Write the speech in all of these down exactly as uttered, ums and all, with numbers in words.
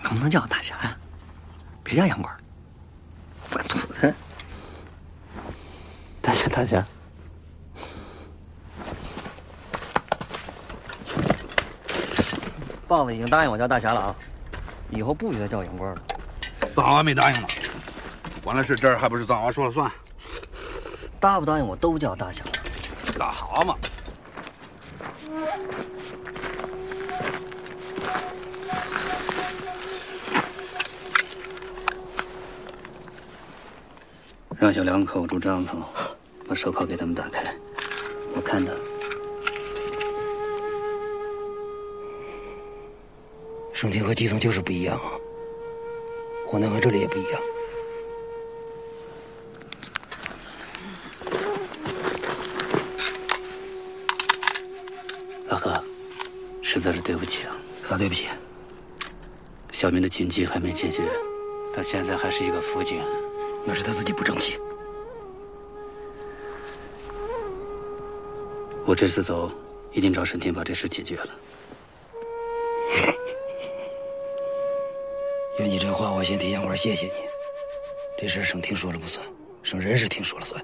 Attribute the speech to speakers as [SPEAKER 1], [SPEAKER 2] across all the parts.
[SPEAKER 1] 能不能叫我大侠呀？别叫杨官，我土的。
[SPEAKER 2] 大侠，大侠。
[SPEAKER 1] 豹子已经答应我叫大侠了啊，以后不许再叫杨官了。
[SPEAKER 3] 藏獒没答应呢，管了是这儿，还不是藏獒说了算？
[SPEAKER 1] 答不答应我都叫大侠。
[SPEAKER 3] 大蛤蟆。
[SPEAKER 1] 让小两口住帐篷，把手铐给他们打开，我看着。
[SPEAKER 4] 省厅和基层就是不一样啊，湖南和这里也不一样。
[SPEAKER 2] 大哥，实在是对不起啊。
[SPEAKER 4] 啥对不起？
[SPEAKER 2] 小明的紧急还没解决，到现在还是一个辅警。
[SPEAKER 4] 那是他自己不争气。
[SPEAKER 2] 我这次走，一定找沈天把这事解决了。
[SPEAKER 4] 有你这话，我先替杨官谢谢你。这事省厅说了不算，省人事厅说了算。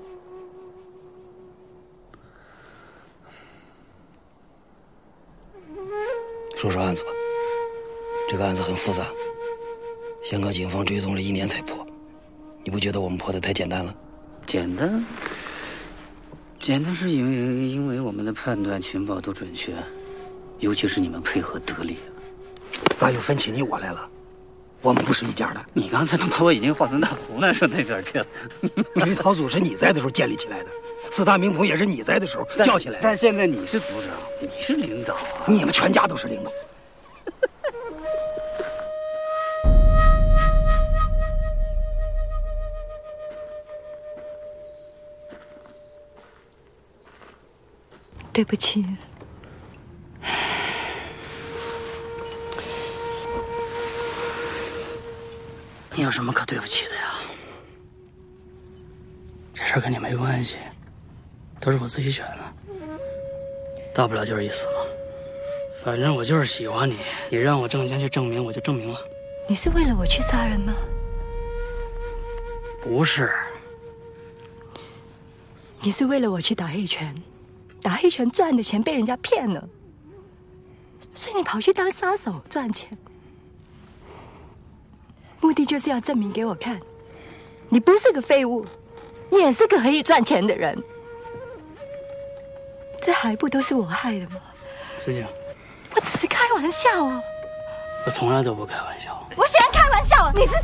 [SPEAKER 4] 说说案子吧。这个案子很复杂，香港警方追踪了一年才破。你不觉得我们破的太简单了？
[SPEAKER 2] 简单？简单是因为因为我们的判断情报都准确，尤其是你们配合得力。
[SPEAKER 4] 咋又分起你我来了？我们不是一家的。
[SPEAKER 2] 你刚才都把我已经划分到湖南省那边去了。
[SPEAKER 4] 追逃组是你在的时候建立起来的，四大名捕也是你在的时候叫起来的。
[SPEAKER 2] 但现在你是组长，你是领导啊！
[SPEAKER 4] 你们全家都是领导。
[SPEAKER 5] 对不起。
[SPEAKER 2] 你有什么可对不起的呀？这事儿跟你没关系，都是我自己选的，大不了就是一死嘛。反正我就是喜欢你，你让我挣钱去证明，我就证明了。
[SPEAKER 5] 你是为了我去杀人吗？
[SPEAKER 2] 不是。
[SPEAKER 5] 你是为了我去打黑拳，打黑拳赚的钱被人家骗了，所以你跑去当杀手赚钱。目的就是要证明给我看，你不是个废物，你也是个可以赚钱的人。这还不都是我害的吗？
[SPEAKER 2] 思静，
[SPEAKER 5] 我只是开玩笑啊。
[SPEAKER 2] 我从来都不开玩笑。
[SPEAKER 5] 我喜欢开玩笑，你知